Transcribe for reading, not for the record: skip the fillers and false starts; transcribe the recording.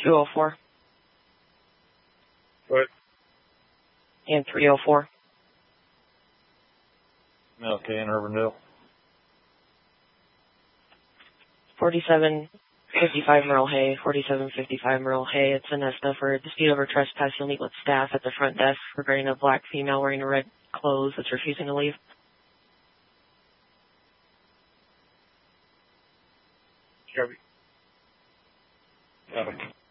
204. What? And 304. Okay, in Urbandale. 4755 Merle Hay, 4755 Merle Hay. It's Anesta for dispute over trespass. You'll meet with staff at the front desk regarding a black female wearing a red clothes that's refusing to leave. Copy. Copy.